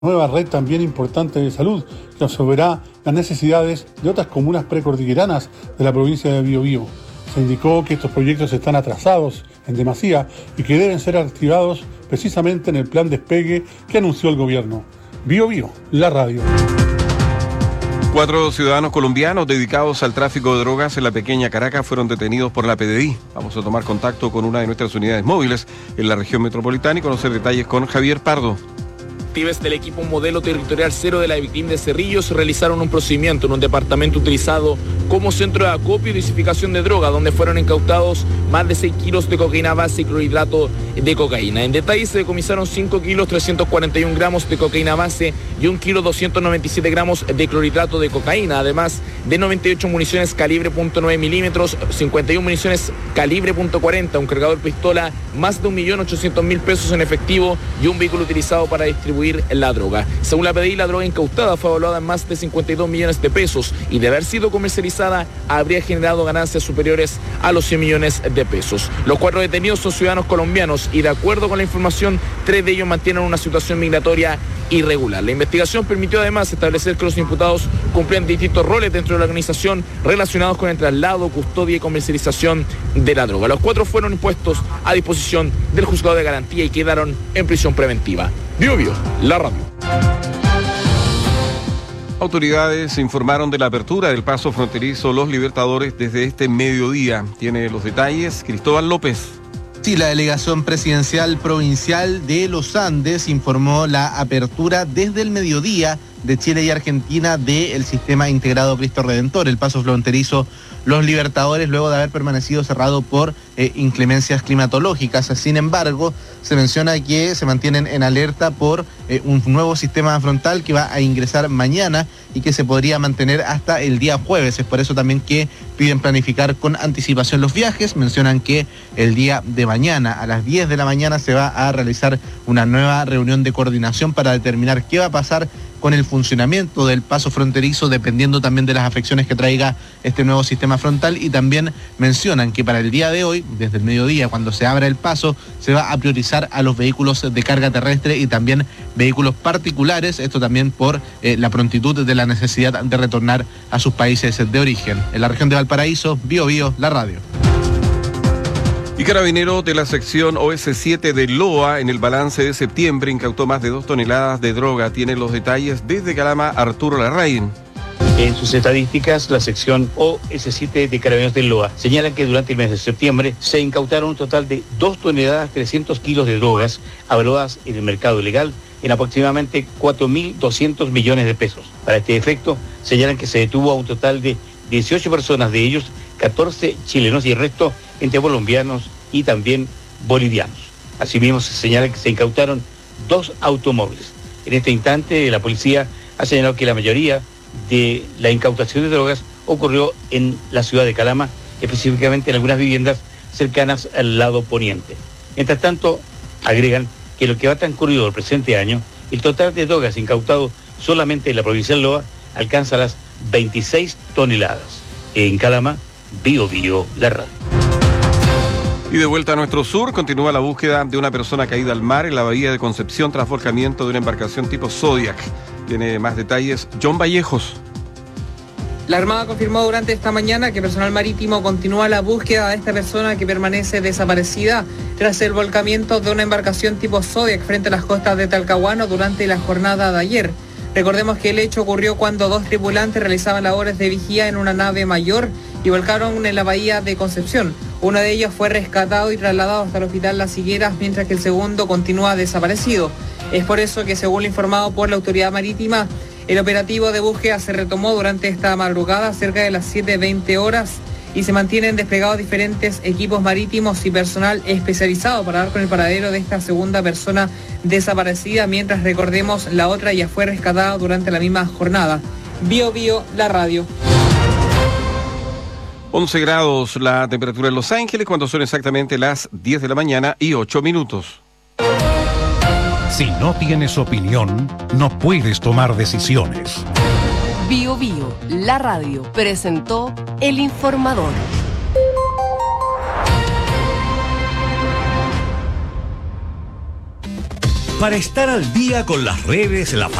Nueva red también importante de salud que absorberá las necesidades de otras comunas precordilleranas de la provincia de Biobío. Se indicó que estos proyectos están atrasados en demasía y que deben ser activados precisamente en el plan despegue que anunció el gobierno. Biobío, la radio. 4 ciudadanos colombianos dedicados al tráfico de drogas en la pequeña Caracas fueron detenidos por la PDI. Vamos a tomar contacto con una de nuestras unidades móviles en la región metropolitana y conocer detalles con Javier Pardo. Detectives del equipo Modelo Territorial 0 de la Victim de Cerrillos realizaron un procedimiento en un departamento utilizado como centro de acopio y dosificación de droga, donde fueron incautados más de 6 kilos de cocaína base y clorhidrato de cocaína. En detalle se decomisaron 5 kilos 341 gramos de cocaína base y 1 kilo 297 gramos de clorhidrato de cocaína, además de 98 municiones calibre .9 milímetros, 51 municiones calibre .40, un cargador pistola, más de 1.800.000 pesos en efectivo y un vehículo utilizado para distribuir la droga. Según la PDI, la droga incautada fue evaluada en más de 52 millones de pesos y de haber sido comercializada habría generado ganancias superiores a los 100 millones de pesos. Los 4 detenidos son ciudadanos colombianos y de acuerdo con la información, 3 de ellos mantienen una situación migratoria irregular. La investigación permitió además establecer que los imputados cumplían distintos roles dentro de la organización relacionados con el traslado, custodia y comercialización de la droga. Los 4 fueron impuestos a disposición del juzgado de garantía y quedaron en prisión preventiva. Biobío, la radio. Autoridades informaron de la apertura del paso fronterizo Los Libertadores desde este mediodía. Tiene los detalles Cristóbal López. Sí, la delegación presidencial provincial de los Andes informó la apertura desde el mediodía de Chile y Argentina del sistema integrado Cristo Redentor, el paso fronterizo Los Libertadores, luego de haber permanecido cerrado por inclemencias climatológicas. Sin embargo, se menciona que se mantienen en alerta por un nuevo sistema frontal que va a ingresar mañana y que se podría mantener hasta el día jueves. Es por eso también que piden planificar con anticipación los viajes. Mencionan que el día de mañana, a las 10 de la mañana, se va a realizar una nueva reunión de coordinación para determinar qué va a pasar con el funcionamiento del paso fronterizo, dependiendo también de las afecciones que traiga este nuevo sistema frontal. Y también mencionan que para el día de hoy, desde el mediodía, cuando se abra el paso, se va a priorizar a los vehículos de carga terrestre y también vehículos particulares, esto también por la prontitud de la necesidad de retornar a sus países de origen. En la región de Valparaíso, Biobío, la radio. Y Carabineros de la sección OS7 de Loa, en el balance de septiembre, incautó más de 2 toneladas de droga. Tiene los detalles desde Calama, Arturo Larraín. En sus estadísticas, la sección OS7 de Carabineros de Loa señala que durante el mes de septiembre se incautaron un total de 2 toneladas 300 kilos de drogas avaluadas en el mercado ilegal en aproximadamente 4.200 millones de pesos. Para este efecto, señalan que se detuvo a un total de 18 personas, de ellos 14 chilenos y el resto entre colombianos y también bolivianos. Asimismo, se señala que se incautaron 2 automóviles. En este instante, la policía ha señalado que la mayoría de la incautación de drogas ocurrió en la ciudad de Calama, específicamente en algunas viviendas cercanas al lado poniente. Mientras tanto, agregan que lo que va transcurrido el presente año, el total de drogas incautado solamente en la provincia de Loa alcanza las 26 toneladas. En Calama, Biobío, la radio. Y de vuelta a nuestro sur, continúa la búsqueda de una persona caída al mar en la bahía de Concepción tras volcamiento de una embarcación tipo Zodiac. Tiene más detalles John Vallejos. La Armada confirmó durante esta mañana que personal marítimo continúa la búsqueda de esta persona que permanece desaparecida tras el volcamiento de una embarcación tipo Zodiac frente a las costas de Talcahuano durante la jornada de ayer. Recordemos que el hecho ocurrió cuando 2 tripulantes realizaban labores de vigía en una nave mayor y volcaron en la bahía de Concepción. Uno de ellos fue rescatado y trasladado hasta el hospital Las Higueras, mientras que el segundo continúa desaparecido. Es por eso que, según lo informado por la autoridad marítima, el operativo de búsqueda se retomó durante esta madrugada cerca de las 7:20 horas y se mantienen desplegados diferentes equipos marítimos y personal especializado para dar con el paradero de esta segunda persona desaparecida, mientras, recordemos, la otra ya fue rescatada durante la misma jornada. Biobío, la radio. 11 grados la temperatura en Los Ángeles cuando son exactamente las 10 de la mañana y 8 minutos. Si no tienes opinión, no puedes tomar decisiones. Biobío, la radio, presentó El Informador. Para estar al día con las redes, la